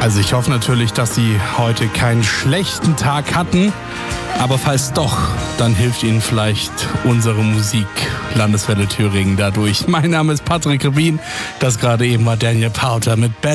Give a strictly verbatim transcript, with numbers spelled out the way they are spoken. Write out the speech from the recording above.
Also ich hoffe natürlich, dass Sie heute keinen schlechten Tag hatten. Aber falls doch, dann hilft Ihnen vielleicht unsere Musik, Landeswelle Thüringen, dadurch. Mein Name ist Patrick Rubin. Das gerade eben war Daniel Powter mit Bad